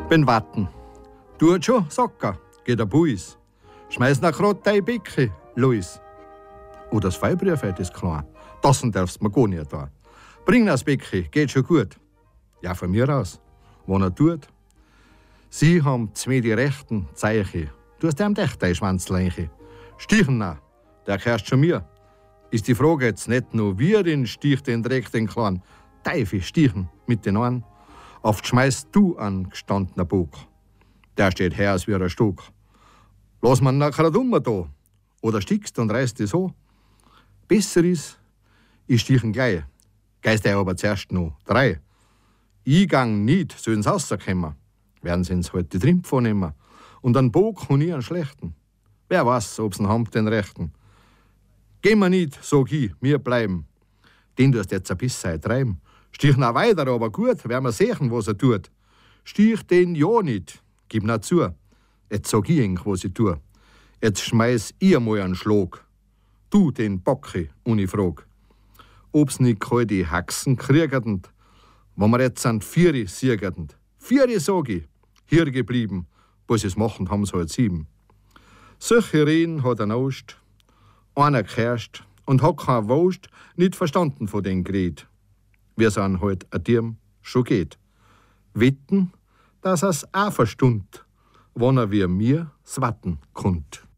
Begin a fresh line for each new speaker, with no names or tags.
Bin warten. Tut schon, Socker, geht der Buis. Schmeiß nach grad dein Becke, Luis. Oh, das Fallbrief ist klar. Das darfst mir gar nicht da. Bring das Becke, geht schon gut. Ja, von mir aus. Wenn er tut. Sie haben zwei die rechten Zeichen. Du hast dem echt dein Schwanzleiche. Stichen nach, der gehört schon mir. Ist die Frage jetzt nicht nur, wie den Stich den Dreck den Kleinen. Teufel stichen mit den Ohren. Oft schmeißt du an gestandener Bug. Der steht her als wie ein Stock. Lass man nachher dummer da. Oder stickst und reißt es so. Besser ist, ich stichen gleich. Geist er aber zuerst noch 3. Ich gang nicht, so ins Haus kommen. Werden sie uns halt die Trimpf nehmen. Und an Bog und ich einen schlechten. Wer weiß, ob's einen haben, den rechten. Gehen wir nicht, sag ich, wir bleiben. Den du hast jetzt ein bisschen treiben. Stich noch weiter, aber gut, werden wir sehen, was er tut. Stich den ja nicht, gib noch zu. Jetzt sag ich ihm, was ich tue. Jetzt schmeiß ich mal einen Schlag. Du den Bocke und ich frag. Ob's nicht kalt die Haxen kriegend, wenn wir jetzt an 4 siegend. 4 sag ich, hier geblieben, was es machen, haben sie halt 7. Solche Reden hat er Ost, einer gehört und hat kein Wurst nicht verstanden von den Gerät. Wir sind halt a Dirm schon geht. Wetten, dass er's auch verstund, wann er wie mir swatten konnt.